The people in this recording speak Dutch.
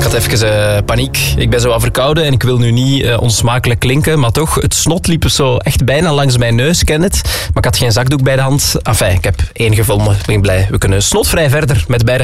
had even paniek. Ik ben zo wat verkouden en ik wil nu niet onsmakelijk klinken, maar toch, het snot liep zo echt bijna langs mijn neus, ken het. Maar ik had geen zakdoek bij de hand. Enfin, ik heb 1 gevonden, ik ben blij. We kunnen snotvrij verder met beide.